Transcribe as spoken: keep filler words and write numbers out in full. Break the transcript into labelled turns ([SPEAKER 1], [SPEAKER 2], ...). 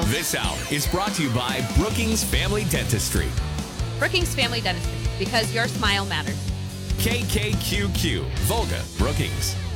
[SPEAKER 1] This hour is brought to you by Brookings Family Dentistry.
[SPEAKER 2] Brookings Family Dentistry, because your smile matters.
[SPEAKER 1] K K Q Q, Volga, Brookings.